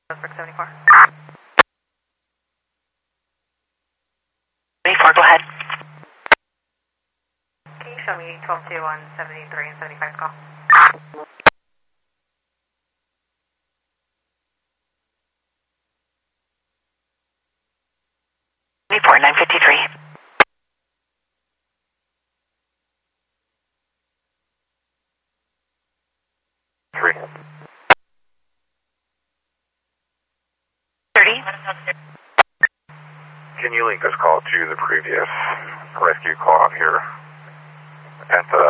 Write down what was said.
Suspect 74. 74, go ahead. Can you show me 12-2 on 73 and 75 call? 74, 953. 3. 30. Can you link this call to the previous rescue call out here at the